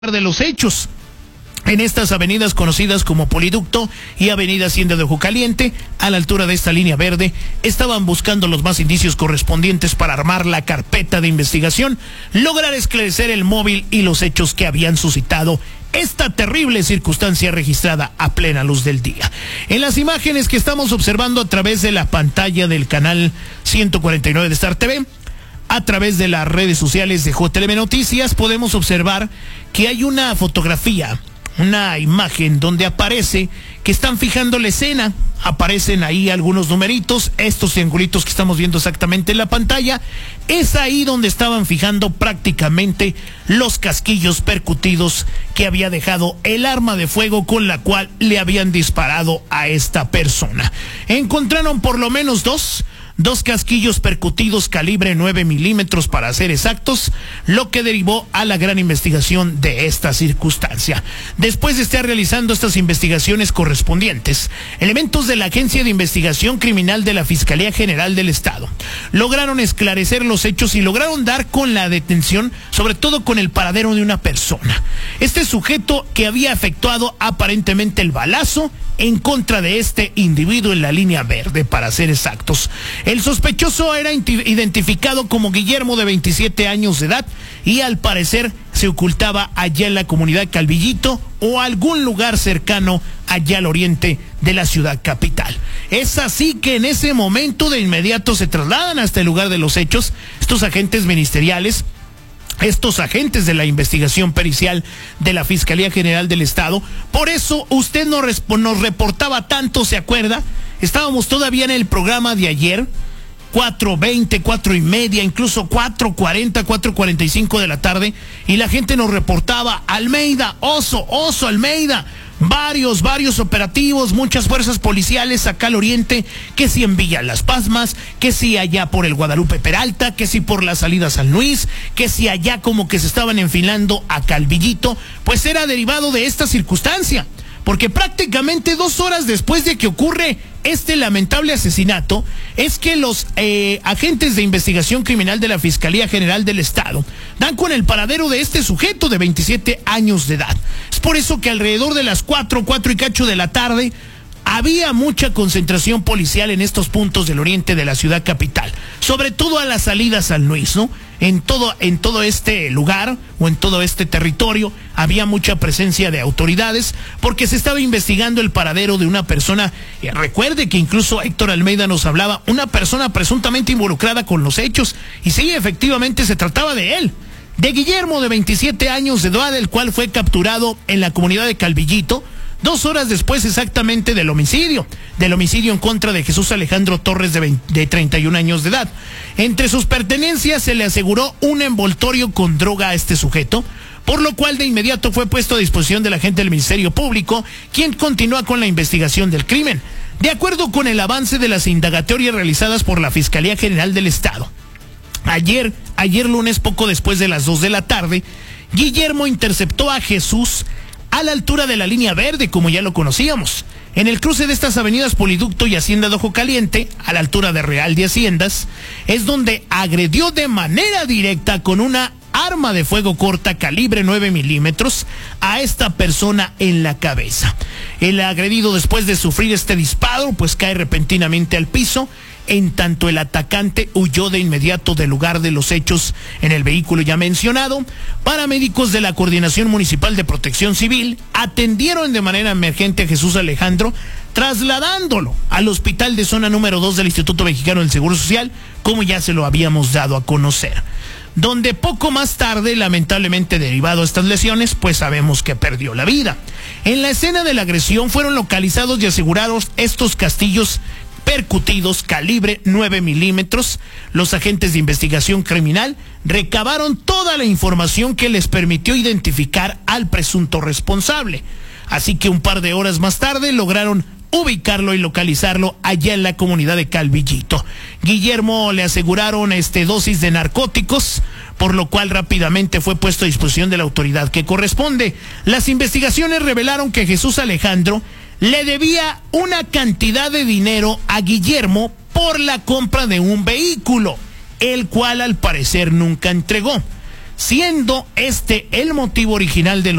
de los hechos. En estas avenidas conocidas como Poliducto y Avenida Hacienda de Ojo Caliente, a la altura de esta línea verde, estaban buscando los más indicios correspondientes para armar la carpeta de investigación, lograr esclarecer el móvil y los hechos que habían suscitado esta terrible circunstancia registrada a plena luz del día. En las imágenes que estamos observando a través de la pantalla del canal 149 de Star TV, a través de las redes sociales de JTV Noticias, podemos observar que hay una fotografía, una imagen donde aparece que están fijando la escena. Aparecen ahí algunos numeritos, estos triangulitos que estamos viendo exactamente en la pantalla. Es ahí donde estaban fijando prácticamente los casquillos percutidos que había dejado el arma de fuego con la cual le habían disparado a esta persona. Encontraron por lo menos dos casquillos percutidos calibre 9 milímetros para ser exactos, lo que derivó a la gran investigación de esta circunstancia. Después de estar realizando estas investigaciones correspondientes, elementos de la Agencia de Investigación Criminal de la Fiscalía General del Estado lograron esclarecer los hechos y lograron dar con la detención, sobre todo con el paradero de una persona. Este sujeto que había efectuado aparentemente el balazo en contra de este individuo en la línea verde, para ser exactos. El sospechoso era identificado como Guillermo, de 27 años de edad, y al parecer se ocultaba allá en la comunidad de Calvillito o algún lugar cercano allá al oriente de la ciudad capital. Es así que en ese momento de inmediato se trasladan hasta el lugar de los hechos estos agentes ministeriales, estos agentes de la investigación pericial de la Fiscalía General del Estado. Por eso usted nos reportaba tanto, ¿se acuerda? Estábamos todavía en el programa de ayer, 4:20, 4:30, incluso 4:40, 4:45 de la tarde, y la gente nos reportaba: Almeida, Oso Almeida, varios operativos, muchas fuerzas policiales acá al oriente, que si en Villa Las Pasmas, que si allá por el Guadalupe Peralta, que si por la salida San Luis, que si allá como que se estaban enfilando a Calvillito. Pues era derivado de esta circunstancia, porque prácticamente 2 horas después de que ocurre este lamentable asesinato, es que los agentes de investigación criminal de la Fiscalía General del Estado dan con el paradero de este sujeto de 27 años de edad. Es por eso que alrededor de las 4 y cacho de la tarde, había mucha concentración policial en estos puntos del oriente de la ciudad capital, sobre todo a la salida San Luis, ¿no? En todo este lugar o en todo este territorio había mucha presencia de autoridades, porque se estaba investigando el paradero de una persona. Recuerde que incluso Héctor Almeida nos hablaba, una persona presuntamente involucrada con los hechos, y sí, efectivamente se trataba de él, de Guillermo, de 27 años de edad, el cual fue capturado en la comunidad de Calvillito 2 horas después exactamente del homicidio en contra de Jesús Alejandro Torres, de 31 años de edad. Entre sus pertenencias se le aseguró un envoltorio con droga a este sujeto, por lo cual de inmediato fue puesto a disposición del agente del Ministerio Público, quien continúa con la investigación del crimen. De acuerdo con el avance de las indagatorias realizadas por la Fiscalía General del Estado, ayer lunes, poco después de las 2 de la tarde, Guillermo interceptó a Jesús a la altura de la línea verde, como ya lo conocíamos, en el cruce de estas avenidas Poliducto y Hacienda de Ojo Caliente, a la altura de Real de Haciendas, es donde agredió de manera directa con una arma de fuego corta calibre 9 milímetros a esta persona en la cabeza. El agredido, después de sufrir este disparo, pues cae repentinamente al piso, en tanto el atacante huyó de inmediato del lugar de los hechos en el vehículo ya mencionado. Paramédicos de la Coordinación Municipal de Protección Civil atendieron de manera emergente a Jesús Alejandro, trasladándolo al hospital de zona número 2 del Instituto Mexicano del Seguro Social, como ya se lo habíamos dado a conocer, donde poco más tarde, lamentablemente derivado a estas lesiones, pues sabemos que perdió la vida. En la escena de la agresión fueron localizados y asegurados estos casquillos percutidos calibre 9 milímetros. Los agentes de investigación criminal recabaron toda la información que les permitió identificar al presunto responsable. Así que un par de horas más tarde lograron ubicarlo y localizarlo allá en la comunidad de Calvillito. Guillermo le aseguraron dosis de narcóticos, por lo cual rápidamente fue puesto a disposición de la autoridad que corresponde. Las investigaciones revelaron que Jesús Alejandro le debía una cantidad de dinero a Guillermo por la compra de un vehículo, el cual al parecer nunca entregó. siendo este el motivo original de